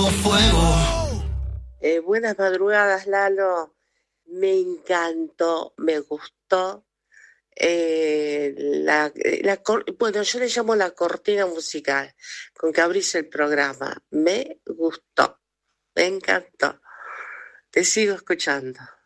Buenas madrugadas, Lalo. Me encantó, me gustó. Bueno, yo le llamo la cortina musical con que abrís el programa. Me gustó, me encantó. Te sigo escuchando.